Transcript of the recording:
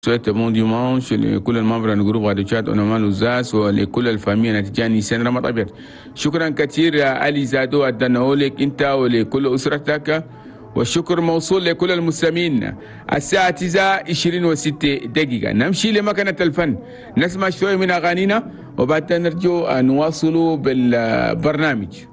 souhaite bon dimanche لكل الممبر من جروب راديو تشات ونمان وزاس ولكل الفاميليا نتجاني سن رمضان. شكرا كثير يا علي زادو أدناولك أنت ولكل أسرتك، والشكر موصول لكل المستمعين. الساعة 9:26 نمشي لمكانة الفن، نسمع شوية من أغانينا وبعد نرجع نواصل بالبرنامج.